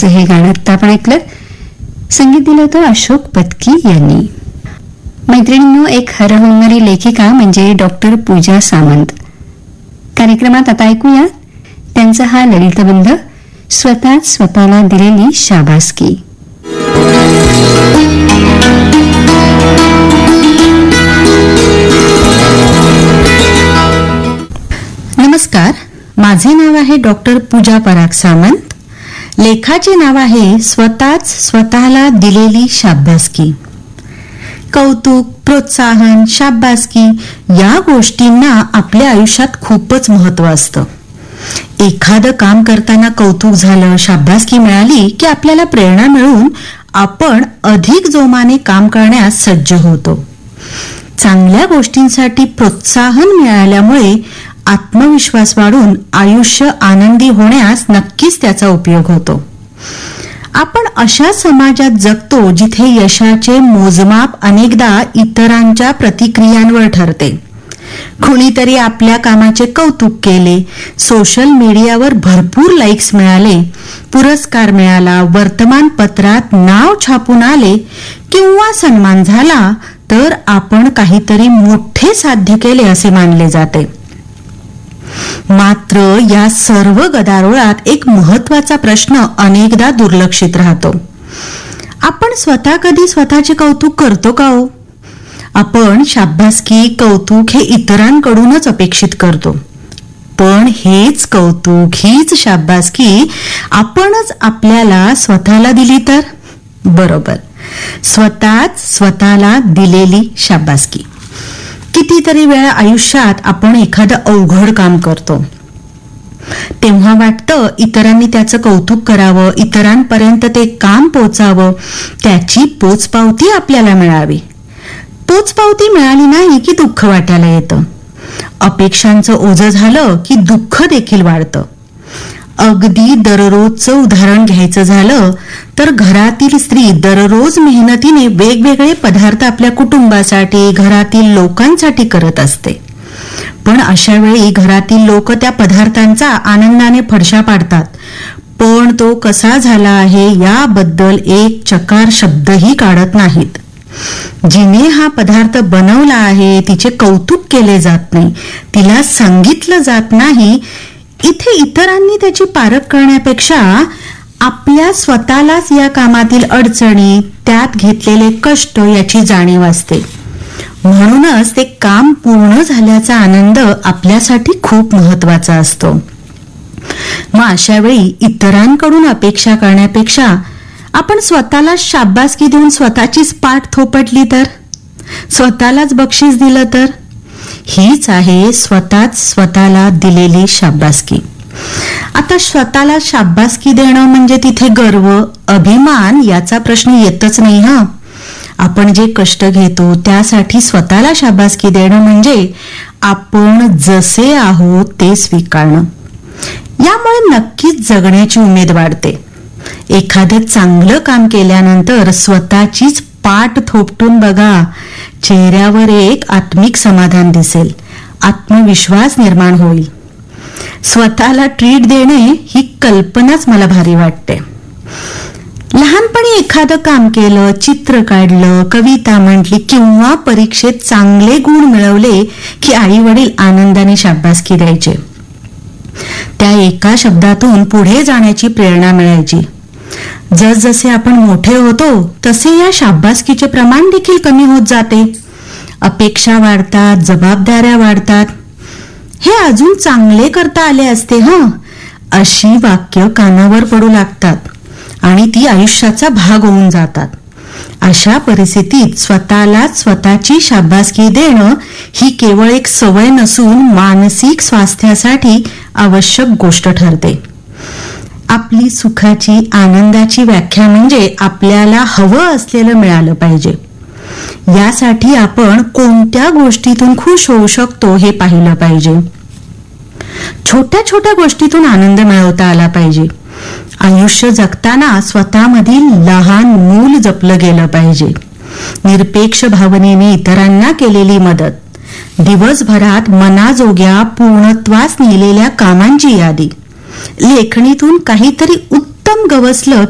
नावाचं हे गाणं आता आपण ऐकलं. संगीत दिलं होतं अशोक पत्की यांनी. मैत्रिणींनो, एक हरहुन्नरी लेखिका म्हणजे डॉक्टर पूजा सामंत. कार्यक्रमात आता ऐकूया त्यांचा हा ललितबंध, स्वतःच स्वतःला दिलेली शाबासकी. नमस्कार, माझे नाव आहे डॉक्टर पूजा पराग सामंत. लेखाचे नाव आहे स्वतःच स्वतःला दिलेली शाबासकी. कौतुक, प्रोत्साहन, शाबासकी या गोष्टींना आपल्या आयुष्यात खूपच महत्व असतं. एखादं काम करताना कौतुक झालं, शाबासकी मिळाली की आपल्याला प्रेरणा मिळून आपण अधिक जोमाने काम करण्यास सज्ज होतो. चांगल्या गोष्टींसाठी प्रोत्साहन मिळाल्यामुळे आत्मविश्वास वाढून आयुष्य आनंदी होण्यास नक्कीच त्याचा उपयोग होतो. आपण अशा समाजात जगतो जिथे यशाचे मोजमाप अनेकदा इतरांच्या प्रतिक्रियांवर ठरते. कुणीतरी आपल्या कामाचे कौतुक केले, सोशल मीडियावर भरपूर लाईक्स मिळाले, पुरस्कार मिळाला, वर्तमानपत्रात नाव छापून आले किंवा सन्मान झाला तर आपण काहीतरी मोठे साध्य केले असे मानले जाते. मात्र या सर्व गदारोळात एक महत्वाचा प्रश्न अनेकदा दुर्लक्षित राहतो. आपण स्वतः कधी स्वतःचे कौतुक करतो का हो? आपण शाबासकी, कौतुक हे इतरांकडूनच अपेक्षित करतो. पण हेच कौतुक, हीच शाबासकी आपणच आपल्याला स्वतःला दिली तर? बरोबर, स्वतःच स्वतःला दिलेली शाबासकी. कितीतरी वेळा आयुष्यात आपण एखादं अवघड काम करतो तेव्हा वाटतं इतरांनी त्याचं कौतुक करावं, इतरांपर्यंत ते काम पोचावं, त्याची पोचपावती आपल्याला मिळावी. पोचपावती मिळाली नाही की दुःख वाटायला येतं. अपेक्षांचं ओझं झालं की दुःख देखील वाढतं. अगदी दररोजचं उदाहरण घ्यायचं झालं तर घरातील स्त्री दररोज मेहनतीने वेगवेगळे पदार्थ आपल्या कुटुंबासाठी, घरातील लोकांसाठी करत असते. पण अशा वेळी घरातील लोक त्या पदार्थांचा आनंदाने फडशा पाडतात, पण तो कसा झाला आहे याबद्दल एक चकार शब्दही काढत नाहीत. जिने हा पदार्थ बनवला आहे तिचे कौतुक केले जात नाही, तिला सांगितलं जात नाही. इथे इतरांनी त्याची पारख करण्यापेक्षा आपल्या स्वतःलाच या कामातील अडचणी, त्यात घेतलेले कष्ट याची जाणीव असते. म्हणूनच ते काम पूर्ण झाल्याचा आनंद आपल्यासाठी खूप महत्वाचा असतो. मग अशा वेळी इतरांकडून अपेक्षा करण्यापेक्षा आपण स्वतःला शाबासकी देऊन स्वतःचीच पाठ थोपटली तर, स्वतःलाच बक्षीस दिलं तर? हीच आहे स्वतःच स्वतःला दिलेली शाबासकी. आता स्वतःला शाबासकी देणं म्हणजे तिथे गर्व, अभिमान याचा प्रश्न येतच नाही. आपण जे कष्ट घेतो त्यासाठी स्वतःला शाबासकी देणं म्हणजे आपण जसे आहोत ते स्वीकारणं. यामुळे नक्कीच जगण्याची उमेद वाढते. एखादं चांगलं काम केल्यानंतर स्वतःचीच पाठ थोपटून बघा, चेहऱ्यावर एक आत्मिक समाधान दिसेल, आत्मविश्वास निर्माण होईल. स्वतःला ट्रीट देणे ही कल्पनाच मला भारी वाटते. लहानपणी एखादं काम केलं, चित्र काढलं, कविता म्हटली किंवा परीक्षेत चांगले गुण मिळवले की आई वडील आनंदाने शाबासकी द्यायचे. त्या एका शब्दातून पुढे जाण्याची प्रेरणा मिळायची. जसजसे आपण मोठे होतो तसे या शाबासकीचे प्रमाण देखील कमी होत जाते. अपेक्षा वाढतात, जबाबदाऱ्या वाढतात. हे अजून चांगले करता आले असते अशी वाक्य कानावर पडू लागतात आणि ती आयुष्याचा भाग होऊन जातात. अशा परिस्थितीत स्वतःलाच स्वतःची शाबासकी देणं ही केवळ एक सवय नसून मानसिक स्वास्थ्यासाठी आवश्यक गोष्ट ठरते. आपली सुखाची, आनंदाची व्याख्या म्हणजे आपल्याला हवं असलेलं मिळालं पाहिजे. यासाठी आपण कोणत्या गोष्टीतून खुश होऊ शकतो हे पाहिलं पाहिजे. छोट्या छोट्या गोष्टीतून आनंद मिळवता आला पाहिजे. आयुष्य जगताना स्वतःमधील लहान मूल जपलं गेलं पाहिजे. निरपेक्ष भावनेने इतरांना केलेली मदत, दिवसभरात मनाजोग्या पूर्णत्वास नेलेल्या कामांची यादी, लेखणीतून काहीतरी उत्तम गवसलं